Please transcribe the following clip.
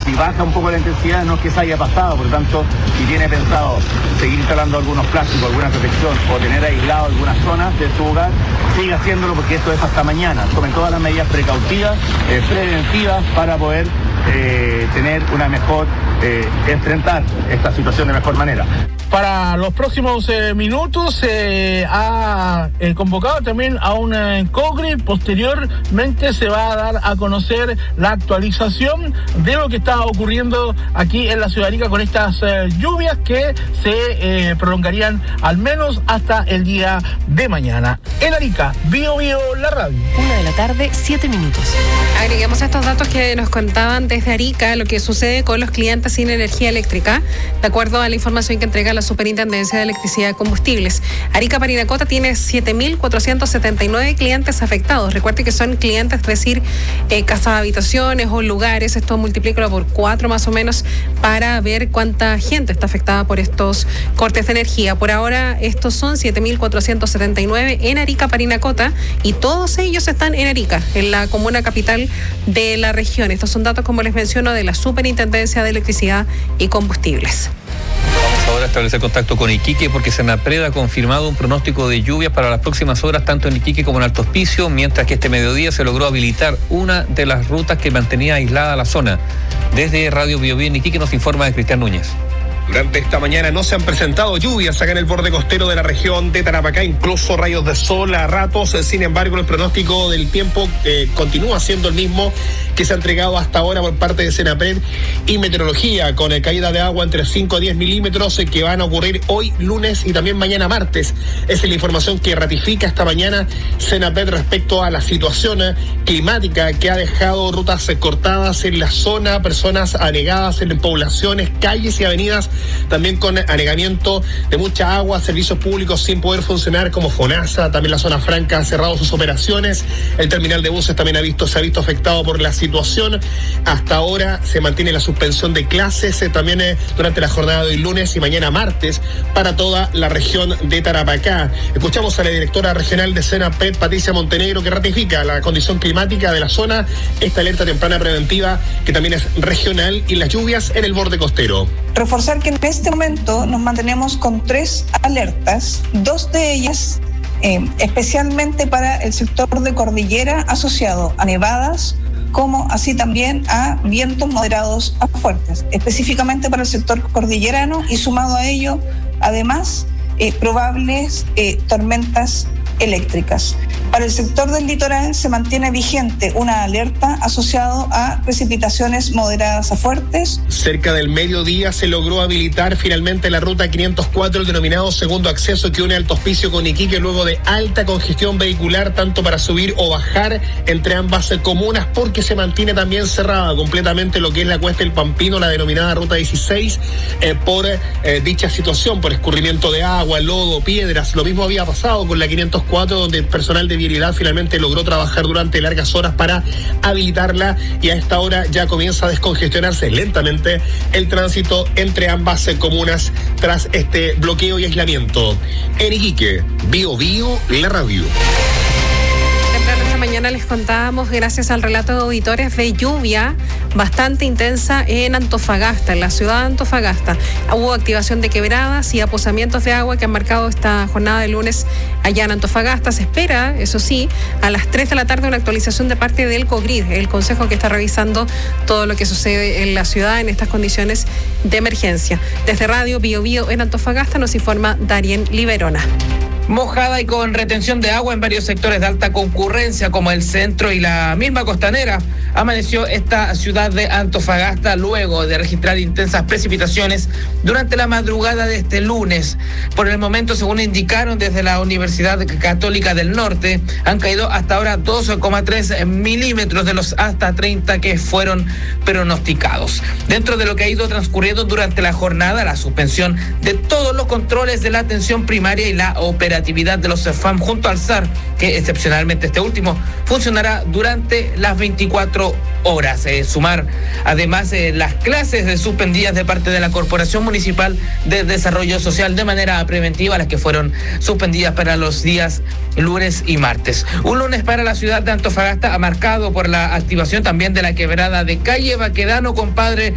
Si baja un poco la intensidad, no es que se haya pasado, por lo tanto, si tiene pensado seguir instalando algunos plásticos, alguna protección o tener aislado algunas zonas de su hogar, siga haciéndolo porque esto es hasta mañana. Tomen todas las medidas precautivas, preventivas para poder tener una mejor, enfrentar esta situación de mejor manera. Para los próximos minutos se ha convocado también a un COGRI. Posteriormente se va a dar a conocer la actualización de lo que está ocurriendo aquí en la ciudad de Arica con estas lluvias que se prolongarían al menos hasta el día de mañana. En Arica, Bio Bio, la radio. 1:07 p.m. Agreguemos estos datos que nos contaban desde Arica, lo que sucede con los clientes sin energía eléctrica, de acuerdo a la información que entrega la Superintendencia de Electricidad y Combustibles. Arica Parinacota tiene 7.479 clientes afectados. Recuerde que son clientes, es decir, casas, habitaciones o lugares. Esto multiplícalo por 4 más o menos para ver cuánta gente está afectada por estos cortes de energía. Por ahora, estos son 7.479 en Arica Parinacota y todos ellos están en Arica, en la comuna capital de la región. Estos son datos, como les menciono, de la Superintendencia de Electricidad y Combustibles. Vamos ahora a establecer contacto con Iquique porque Senapred ha confirmado un pronóstico de lluvias para las próximas horas tanto en Iquique como en Alto Hospicio, mientras que este mediodía se logró habilitar una de las rutas que mantenía aislada la zona. Desde Radio Bio Bio en Iquique nos informa Cristian Núñez. Durante esta mañana no se han presentado lluvias acá en el borde costero de la región de Tarapacá, incluso rayos de sol a ratos. Sin embargo, el pronóstico del tiempo continúa siendo el mismo que se ha entregado hasta ahora por parte de Senapred y Meteorología, con caída de agua entre 5 a 10 milímetros que van a ocurrir hoy lunes y también mañana martes. Esa es la información que ratifica esta mañana Senapred respecto a la situación climática que ha dejado rutas cortadas en la zona, personas anegadas en poblaciones, calles y avenidas, también con anegamiento de mucha agua, servicios públicos sin poder funcionar como FONASA, también la zona franca ha cerrado sus operaciones, el terminal de buses también se ha visto afectado por la situación. Hasta ahora se mantiene la suspensión de clases también durante la jornada de hoy lunes y mañana martes para toda la región de Tarapacá. Escuchamos a la directora regional de Senapred, Patricia Montenegro, que ratifica la condición climática de la zona, esta alerta temprana preventiva que también es regional y las lluvias en el borde costero. Reforzar que en este momento nos mantenemos con 3 alertas, 2 de ellas especialmente para el sector de cordillera asociado a nevadas, como así también a vientos moderados a fuertes, específicamente para el sector cordillerano y sumado a ello, además, probables tormentas eléctricas. Para el sector del litoral se mantiene vigente una alerta asociado a precipitaciones moderadas a fuertes. Cerca del mediodía se logró habilitar finalmente la ruta 504, el denominado segundo acceso que une Alto Hospicio con Iquique, luego de alta congestión vehicular, tanto para subir o bajar entre ambas comunas, porque se mantiene también cerrada completamente lo que es la Cuesta del Pampino, la denominada ruta 16, por dicha situación, por escurrimiento de agua, lodo, piedras. Lo mismo había pasado con la 504, donde el personal de vialidad finalmente logró trabajar durante largas horas para habilitarla y a esta hora ya comienza a descongestionarse lentamente el tránsito entre ambas comunas tras este bloqueo y aislamiento. En Iquique, Bio Bio, la radio. Mañana les contábamos, gracias al relato de auditores, de lluvia bastante intensa en Antofagasta, en la ciudad de Antofagasta. Hubo activación de quebradas y aposamientos de agua que han marcado esta jornada de lunes allá en Antofagasta. Se espera, eso sí, a las 3 de la tarde una actualización de parte del COGRID, el consejo que está revisando todo lo que sucede en la ciudad en estas condiciones de emergencia. Desde Radio Bio Bio en Antofagasta nos informa Darien Liberona. Mojada y con retención de agua en varios sectores de alta concurrencia como el centro y la misma costanera, amaneció esta ciudad de Antofagasta luego de registrar intensas precipitaciones durante la madrugada de este lunes. Por el momento, según indicaron desde la Universidad Católica del Norte, han caído hasta ahora 2,3 milímetros de los hasta 30 que fueron pronosticados. Dentro de lo que ha ido transcurriendo durante la jornada, la suspensión de todos los controles de la atención primaria y la operatividad de los CEFAM junto al SAR, que excepcionalmente este último funcionará durante las 24 horas. Sumar además las clases suspendidas de parte de la Corporación Municipal de Desarrollo Social de manera preventiva, las que fueron suspendidas para los días lunes y martes. Un lunes para la ciudad de Antofagasta marcado por la activación también de la quebrada de calle Baquedano, compadre